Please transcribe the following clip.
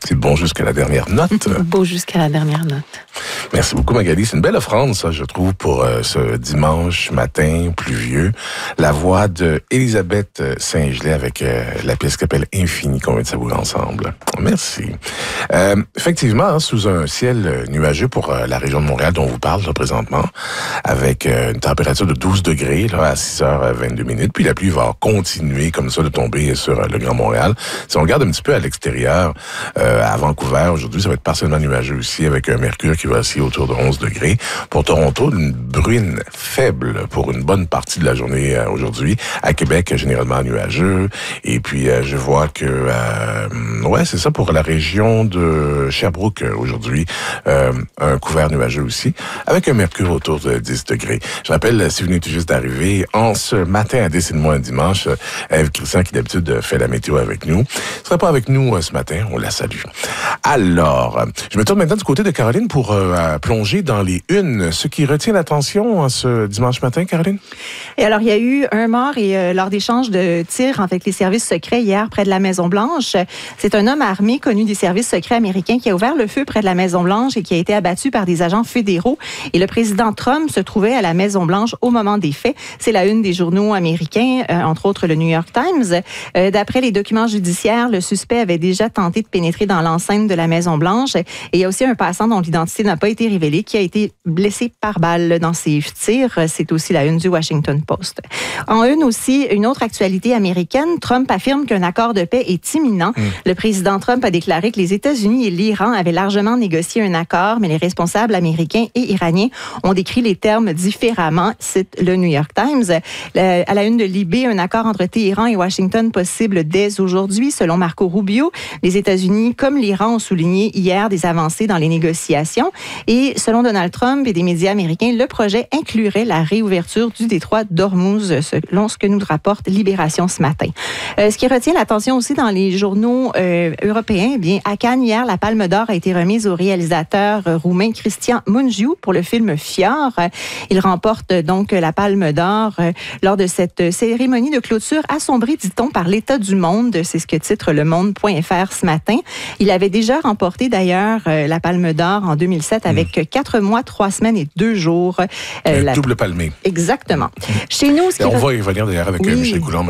C'est bon jusqu'à la dernière note. Beau jusqu'à la dernière note. Merci beaucoup, Magali. C'est une belle offrande, ça, je trouve, pour ce dimanche matin pluvieux. La voix de Elisabeth Saint-Gelais avec la pièce qui s'appelle Infini, qu'on vient de savourer ensemble. Merci. Effectivement, sous un ciel nuageux pour la région de Montréal dont on vous parle là, présentement, avec une température de 12 degrés là, à 6h22. Puis la pluie va continuer comme ça de tomber sur le Grand Montréal. Si on regarde un petit peu à l'extérieur, à Vancouver, aujourd'hui, ça va être partiellement nuageux aussi, avec un mercure qui va osciller autour de 11 degrés. Pour Toronto, une bruine faible pour une bonne partie de la journée aujourd'hui. À Québec, généralement nuageux. Et puis, je vois que, c'est ça pour la région de Sherbrooke aujourd'hui. Un couvert nuageux aussi, avec un mercure autour de 10 degrés. Je rappelle, si vous venez tout juste d'arriver, en ce matin à Décide-moi un dimanche, Ève Christian, qui d'habitude fait la météo avec nous, ne sera pas avec nous ce matin. On la salue. Alors, je me tourne maintenant du côté de Caroline pour plonger dans les unes. Ce qui retient l'attention ce dimanche matin, Caroline? Et alors, il y a eu un mort lors d'échanges de tirs avec les services secrets hier près de la Maison-Blanche. C'est un homme armé connu des services secrets américains qui a ouvert le feu près de la Maison-Blanche et qui a été abattu par des agents fédéraux. Et le président Trump se trouvait à la Maison-Blanche au moment des faits. C'est la une des journaux américains, entre autres le New York Times. D'après les documents judiciaires, le suspect avait déjà tenté de pénétrer dans l'enceinte de la Maison-Blanche. Et il y a aussi un passant dont l'identité n'a pas été révélée qui a été blessé par balle dans ses tirs. C'est aussi la une du Washington Post. En une aussi, une autre actualité américaine, Trump affirme qu'un accord de paix est imminent. Le président Trump a déclaré que les États-Unis et l'Iran avaient largement négocié un accord, mais les responsables américains et iraniens ont décrit les termes différemment, cite le New York Times. À la une de Libé, un accord entre Téhéran et Washington possible dès aujourd'hui, selon Marco Rubio. Les États-Unis, comme l'Iran, ont souligné hier des avancées dans les négociations. Et selon Donald Trump et des médias américains, le projet inclurait la réouverture du détroit d'Ormuz, selon ce que nous rapporte Libération ce matin. Ce qui retient l'attention aussi dans les journaux européens, eh bien, à Cannes, hier, la Palme d'Or a été remise au réalisateur roumain Cristian Mungiu pour le film Fior. Il remporte donc la Palme d'Or lors de cette cérémonie de clôture assombrie, dit-on, par l'état du monde. C'est ce que titre Le Monde.fr ce matin. Il avait déjà remporté d'ailleurs la Palme d'Or en 2007 avec 4 mois, 3 semaines et 2 jours. Double palmé. Exactement. Chez nous, on va y revenir d'ailleurs avec Michel Coulombe.